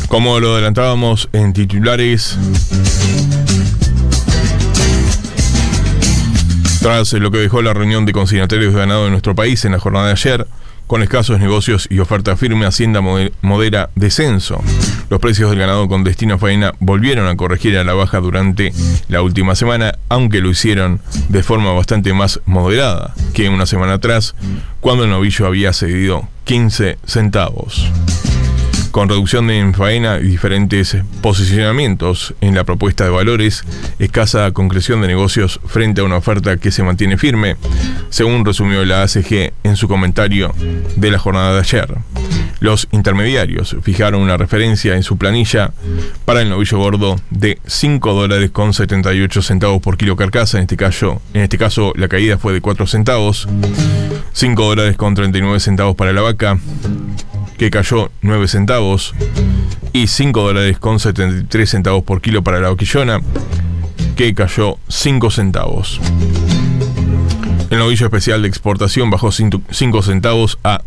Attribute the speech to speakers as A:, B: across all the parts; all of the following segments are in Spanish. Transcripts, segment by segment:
A: Como lo adelantábamos en titulares, tras lo que dejó la reunión de consignatarios de ganado en nuestro país en la jornada de ayer, con escasos negocios y oferta firme, Hacienda modera descenso. Los precios del ganado con destino a faena volvieron a corregir a la baja durante la última semana, aunque lo hicieron de forma bastante más moderada que una semana atrás, cuando el novillo había cedido 15 centavos. Con reducción en faena y diferentes posicionamientos en la propuesta de valores, escasa concreción de negocios frente a una oferta que se mantiene firme, según resumió la ACG en su comentario de la jornada de ayer. Los intermediarios fijaron una referencia en su planilla para el novillo gordo de $5.78 por kilo carcasa. En este caso la caída fue de 4 centavos, $5.39 para la vaca, que cayó 9 centavos, y $5.73 por kilo para la vaquillona, que cayó 5 centavos. El novillo especial de exportación bajó 5 centavos a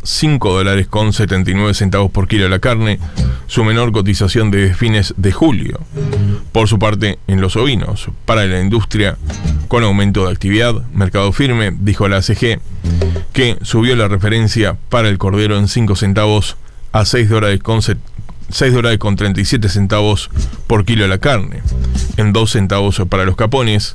A: $5.79 por kilo la carne, su menor cotización desde fines de julio. Por su parte, en los ovinos, para la industria, con aumento de actividad, mercado firme, dijo la ACG, que subió la referencia para el cordero en 5 centavos a $6.37 por kilo la carne, en 2 centavos para los capones,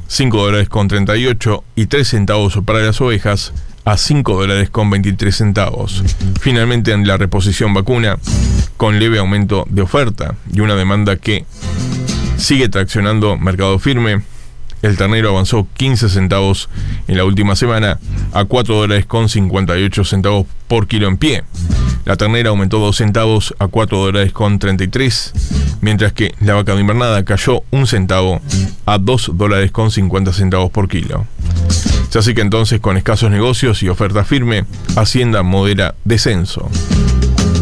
A: $5.38 y 3 centavos para las ovejas, a $5.23. Finalmente, en la reposición vacuna, con leve aumento de oferta y una demanda que sigue traccionando mercado firme, el ternero avanzó 15 centavos en la última semana a $4.58 por kilo en pie. La ternera aumentó 2 centavos a $4.33, mientras que la vaca de invernada cayó 1 centavo a $2.50 por kilo. Así que entonces, con escasos negocios y oferta firme, Hacienda modera descenso.